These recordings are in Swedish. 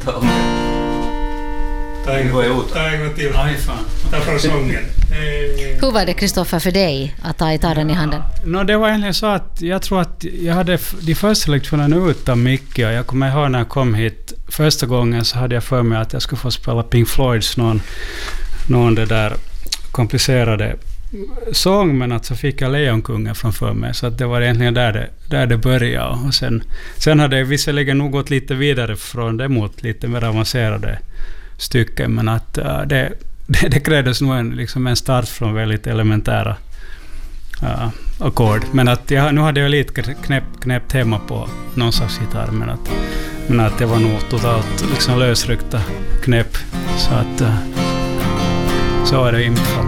Ta en gång till. Ta från sången. Hur var det, Kristoffer, för dig att ta gitarren i handen? Det var egentligen så att jag tror att jag hade de första lektionerna utan mycket. Och jag kommer ihåg när jag kom hit första gången så hade jag för mig att jag skulle få spela Pink Floyds någon det där komplicerade sång, men att så fick jag Lejonkungen framför mig, så att det var egentligen där det började. Och sen hade jag visserligen nog gått lite vidare från det mot lite mer avancerade stycken, men att det krävdes nog en start från väldigt elementära ackord. Men att nu hade jag lite knäppt hemma på någon slags gitarr, men att det var nog totalt liksom lösryckta knäpp, så att så är det i mitt fall.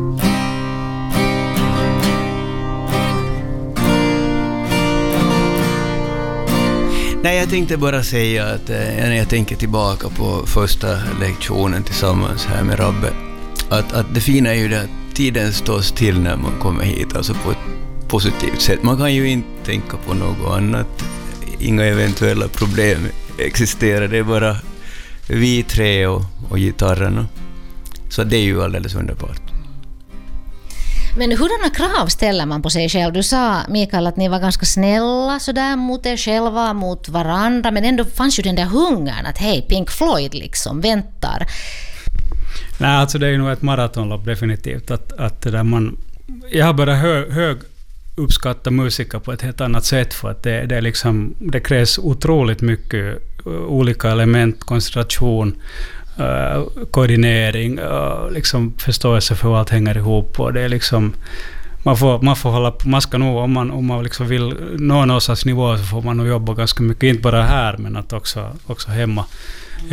Nej, jag tänkte bara säga att när jag tänker tillbaka på första lektionen tillsammans här med Rabbe, att det fina är ju det att tiden står still när man kommer hit, alltså på ett positivt sätt. Man kan ju inte tänka på något annat, inga eventuella problem existerar, det är bara vi tre och gitarrerna. Så det är ju alldeles underbart. Men hurdana krav ställer man på sig själv? Du sa, Mikael, att ni var ganska snälla sådär mot er själva, mot varandra, men ändå fanns ju den där hungern att hej, Pink Floyd liksom väntar. Nej, alltså det är ju nog ett maratonlopp definitivt. Att det där jag har bara hög uppskatta musiker på ett helt annat sätt, för att det är liksom, det krävs otroligt mycket olika element, koncentration, koordinering, liksom förståelse för hur allt hänger ihop, och det är liksom man får hålla på, man ska nog, om man liksom vill nå någon slags nivå, så får man nog jobba ganska mycket, inte bara här men att också hemma.